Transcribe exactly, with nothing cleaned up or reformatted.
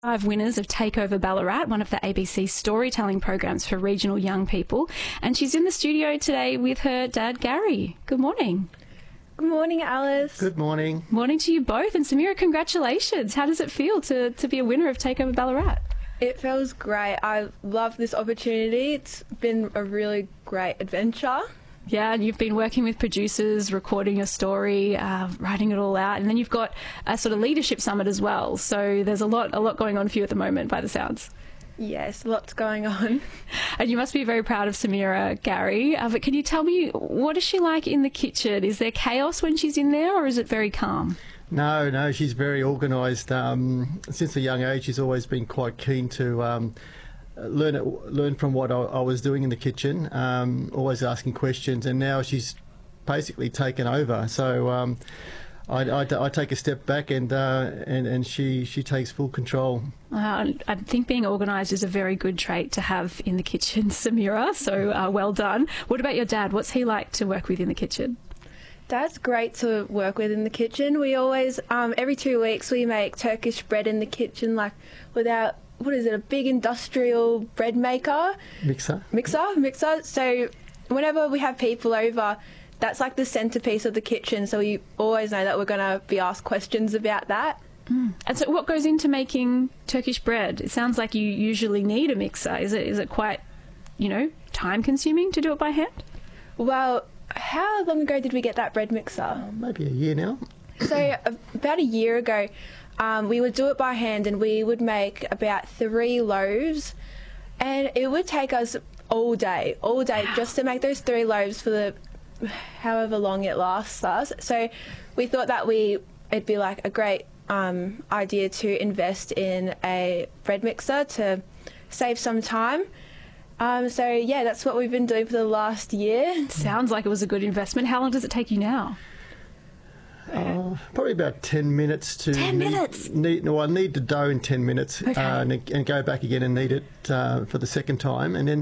Five winners of Takeover Ballarat, one of the A B C storytelling programs for regional young people. And she's in the studio today with her dad, Gary. Good morning. Good morning, Alice. Good morning. Morning to you both. And Samira, congratulations. How does it feel to, to be a winner of Takeover Ballarat? It feels great. I love this opportunity. It's been a really great adventure. Yeah, and you've been working with producers, recording your story, uh, writing it all out, and then you've got a sort of leadership summit as well. So there's a lot, a lot going on for you at the moment, by the sounds. Yes, lots going on. And you must be very proud of Samira, Gary. Uh, but can you tell me, what is she like in the kitchen? Is there chaos when she's in there, or is it very calm? No, no, she's very organised. Um, since a young age, she's always been quite keen to um, learn it, learn from what I, I was doing in the kitchen, um, always asking questions, and now she's basically taken over. So um, I, I, I take a step back, and uh, and, and she, she takes full control. Uh, I think being organised is a very good trait to have in the kitchen, Samira, so uh, well done. What about your dad? What's he like to work with in the kitchen? Dad's great to work with in the kitchen. We always, um, every two weeks, we make Turkish bread in the kitchen, like without, what is it, a big industrial bread maker? Mixer. Mixer, mixer. So whenever we have people over, that's like the centrepiece of the kitchen, so we always know that we're going to be asked questions about that. Mm. And so what goes into making Turkish bread? It sounds like you usually need a mixer. Is it is it quite, you know, time-consuming to do it by hand? Well, how long ago did we get that bread mixer? Uh, maybe a year now. So uh, about a year ago, um, we would do it by hand, and we would make about three loaves, and it would take us all day, all day, just to make those three loaves for the however long it lasts us. So we thought that we it'd be like a great um, idea to invest in a bread mixer to save some time. Um, so yeah, that's what we've been doing for the last year. Sounds like it was a good investment. How long does it take you now? Uh, probably about ten minutes to ten knead, minutes? Knead, no, I knead the dough in ten minutes, Okay. uh, and, and go back again and knead it uh, for the second time, and then